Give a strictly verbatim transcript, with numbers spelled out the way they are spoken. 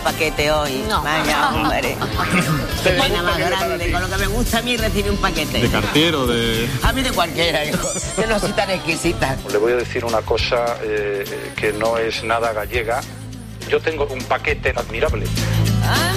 paquete hoy. No. Vaya, hombre. Qué pena más grande. Con lo que me gusta a mí recibir un paquete. ¿De cartero? De... A mí de cualquiera, hijo. Yo no soy tan exquisita. Le voy a decir una cosa eh, que no es nada gallega. Yo tengo un paquete admirable.